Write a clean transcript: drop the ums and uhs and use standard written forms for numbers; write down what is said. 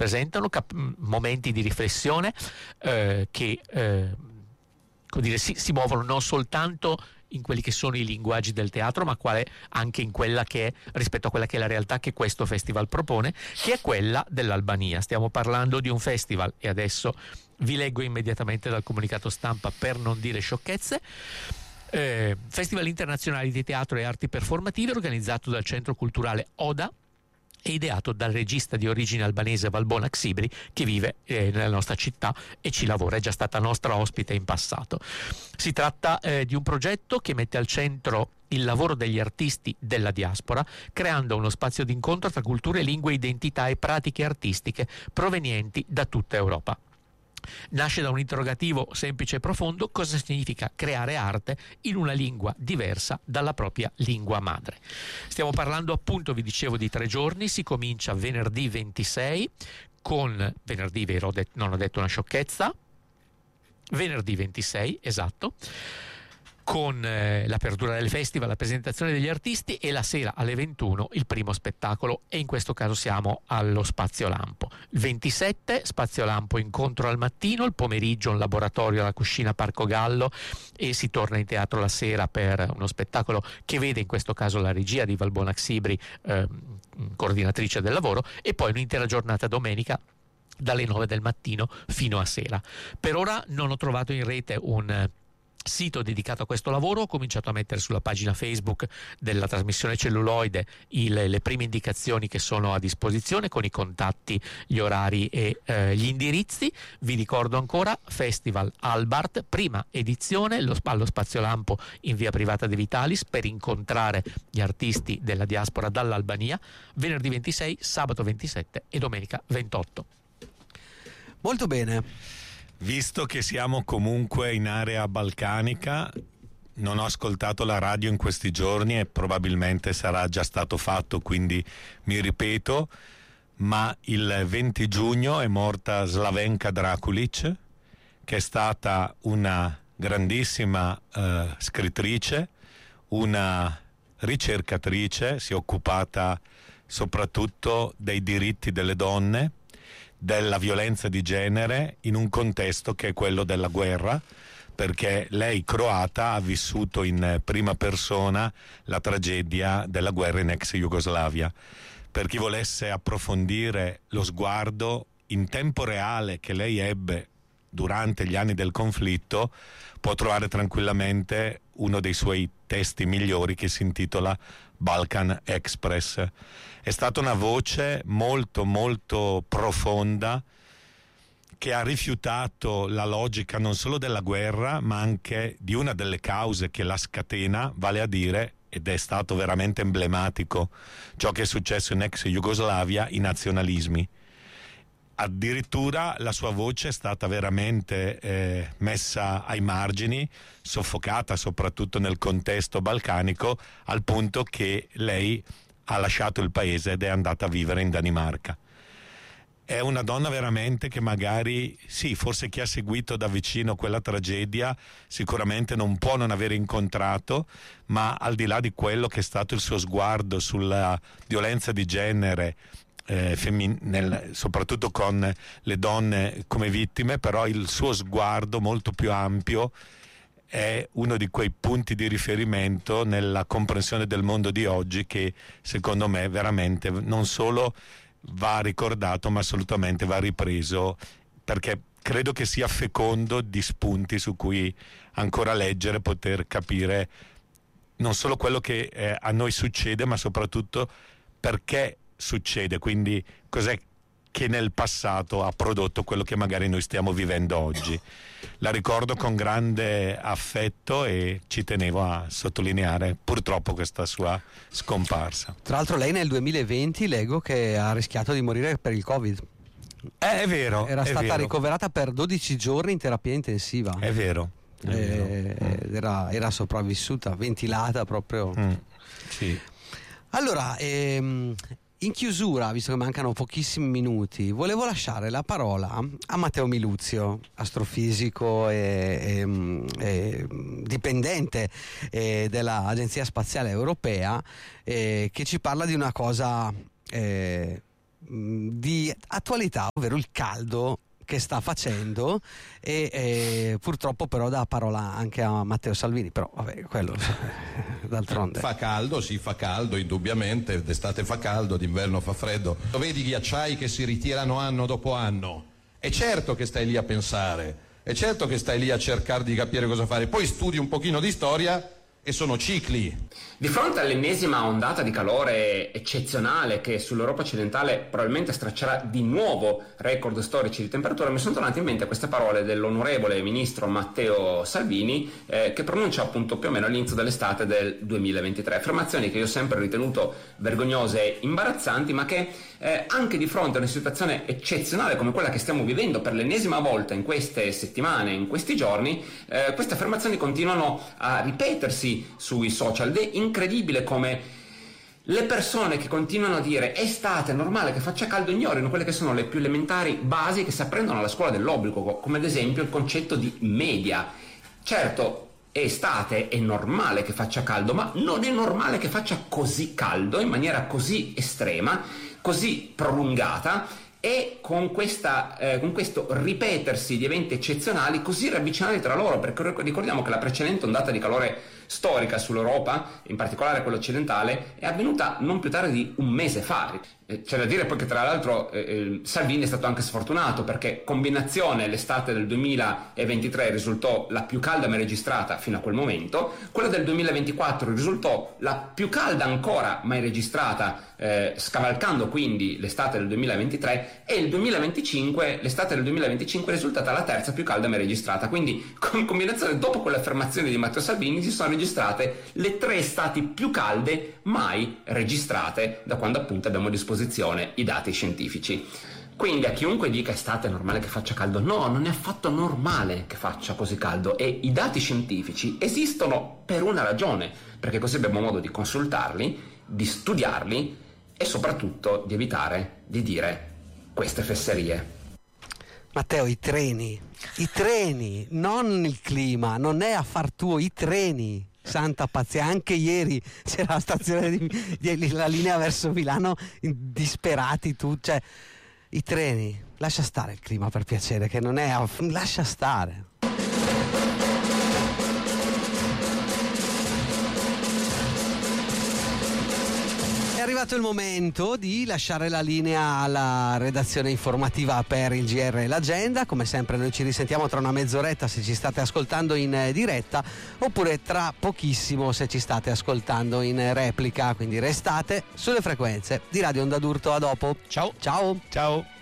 presentano, momenti di riflessione che come dire, si muovono non soltanto in quelli che sono i linguaggi del teatro, ma anche in quella che è, rispetto a quella che è la realtà che questo festival propone, che è quella dell'Albania. Stiamo parlando di un festival, e adesso vi leggo immediatamente dal comunicato stampa per non dire sciocchezze. Festival internazionale di teatro e arti performative organizzato dal Centro Culturale Oda e ideato dal regista di origine albanese Valbona Ksibri, che vive nella nostra città e ci lavora, è già stata nostra ospite in passato. Si tratta di un progetto che mette al centro il lavoro degli artisti della diaspora, creando uno spazio di incontro tra culture, lingue, identità e pratiche artistiche provenienti da tutta Europa. Nasce da un interrogativo semplice e profondo: cosa significa creare arte in una lingua diversa dalla propria lingua madre? Stiamo parlando, appunto, vi dicevo, di 3 giorni. Si comincia venerdì 26 con venerdì, vero, non ho detto una sciocchezza, venerdì 26, esatto, con l'apertura del festival, la presentazione degli artisti, e la sera alle 21 il primo spettacolo, e in questo caso siamo allo Spazio Lampo. Il 27 Spazio Lampo, incontro al mattino, il pomeriggio un laboratorio alla Cuscina Parco Gallo, e si torna in teatro la sera per uno spettacolo che vede in questo caso la regia di Valbona Ksibri, coordinatrice del lavoro, e poi un'intera giornata domenica dalle 9 del mattino fino a sera. Per ora non ho trovato in rete un sito dedicato a questo lavoro. Ho cominciato a mettere sulla pagina Facebook della trasmissione Celluloide le prime indicazioni che sono a disposizione, con i contatti, gli orari e gli indirizzi. Vi ricordo ancora: Festival Albart, prima edizione, allo Spazio Lampo in via Privata De Vitalis, per incontrare gli artisti della diaspora dall'Albania, venerdì 26, sabato 27 e domenica 28. Molto bene. Visto che siamo comunque in area balcanica, non ho ascoltato la radio in questi giorni e probabilmente sarà già stato fatto, quindi mi ripeto, ma il 20 giugno è morta Slavenka Drakulic, che è stata una grandissima scrittrice, una ricercatrice, si è occupata soprattutto dei diritti delle donne, della violenza di genere, in un contesto che è quello della guerra, perché lei, croata, ha vissuto in prima persona la tragedia della guerra in ex Jugoslavia. Per chi volesse approfondire lo sguardo in tempo reale che lei ebbe durante gli anni del conflitto, può trovare tranquillamente uno dei suoi testi migliori, che si intitola Balkan Express. È stata una voce molto molto profonda, che ha rifiutato la logica non solo della guerra, ma anche di una delle cause che la scatena, vale a dire, ed è stato veramente emblematico ciò che è successo in ex Jugoslavia, i nazionalismi. Addirittura la sua voce è stata veramente messa ai margini, soffocata soprattutto nel contesto balcanico, al punto che lei ha lasciato il paese ed è andata a vivere in Danimarca. È una donna veramente che magari, sì, forse chi ha seguito da vicino quella tragedia sicuramente non può non aver incontrato, ma al di là di quello che è stato il suo sguardo sulla violenza di genere, soprattutto con le donne come vittime, però il suo sguardo molto più ampio è uno di quei punti di riferimento nella comprensione del mondo di oggi, che secondo me veramente non solo va ricordato, ma assolutamente va ripreso, perché credo che sia fecondo di spunti su cui ancora leggere, poter capire non solo quello che a noi succede, ma soprattutto perché succede, quindi cos'è che nel passato ha prodotto quello che magari noi stiamo vivendo oggi. La ricordo con grande affetto e ci tenevo a sottolineare purtroppo questa sua scomparsa. Tra l'altro lei nel 2020 leggo che ha rischiato di morire per il Covid. È vero. Era stata vero. ricoverata per 12 giorni in terapia intensiva. È vero. Era sopravvissuta, ventilata proprio. Sì. Allora, in chiusura, visto che mancano pochissimi minuti, volevo lasciare la parola a Matteo Miluzio, astrofisico e dipendente dell'Agenzia Spaziale Europea, che ci parla di una cosa di attualità, ovvero il caldo che sta facendo e purtroppo però dà parola anche a Matteo Salvini, però vabbè, quello d'altronde fa caldo, sì, fa caldo indubbiamente, d'estate fa caldo, d'inverno fa freddo. Vedi ghiacciai che si ritirano anno dopo anno, è certo che stai lì a pensare, è certo che stai lì a cercare di capire cosa fare, poi studi un pochino di storia e sono cicli. Di fronte all'ennesima ondata di calore eccezionale che sull'Europa occidentale probabilmente straccerà di nuovo record storici di temperatura, mi sono tornate in mente queste parole dell'onorevole ministro Matteo Salvini che pronuncia appunto più o meno all'inizio dell'estate del 2023, affermazioni che io ho sempre ritenuto vergognose e imbarazzanti, ma che anche di fronte a una situazione eccezionale come quella che stiamo vivendo per l'ennesima volta in queste settimane, in questi giorni, queste affermazioni continuano a ripetersi sui social ed è incredibile come le persone che continuano a dire è estate, è normale che faccia caldo, ignorino quelle che sono le più elementari basi che si apprendono alla scuola dell'obbligo, come ad esempio il concetto di media. Certo, è estate, è normale che faccia caldo, ma non è normale che faccia così caldo, in maniera così estrema, così prolungata, e con questo ripetersi di eventi eccezionali così ravvicinati tra loro, perché ricordiamo che la precedente ondata di calore storica sull'Europa, in particolare quella occidentale, è avvenuta non più tardi di un mese fa. C'è da dire poi che tra l'altro Salvini è stato anche sfortunato, perché combinazione l'estate del 2023 risultò la più calda mai registrata fino a quel momento, quella del 2024 risultò la più calda ancora mai registrata, scavalcando quindi l'estate del 2023, e l'estate del 2025 è risultata la terza più calda mai registrata. Quindi con combinazione, dopo quelle affermazioni di Matteo Salvini, si sono registrate le 3 estati più calde mai registrate da quando appunto abbiamo a disposizione i dati scientifici. Quindi a chiunque dica estate è normale che faccia caldo, no, non è affatto normale che faccia così caldo, e i dati scientifici esistono per una ragione, perché così abbiamo modo di consultarli, di studiarli e soprattutto di evitare di dire queste fesserie. Matteo, i treni, non il clima, non è affar tuo, i treni. Santa pazzia, anche ieri c'era la stazione la linea verso Milano, disperati tu, cioè i treni, lascia stare il clima per piacere, che non è, lascia stare. È arrivato il momento di lasciare la linea alla redazione informativa per il GR e l'agenda. Come sempre noi ci risentiamo tra una mezz'oretta se ci state ascoltando in diretta, oppure tra pochissimo se ci state ascoltando in replica, quindi restate sulle frequenze di Radio Onda d'Urto. A dopo. Ciao. Ciao. Ciao.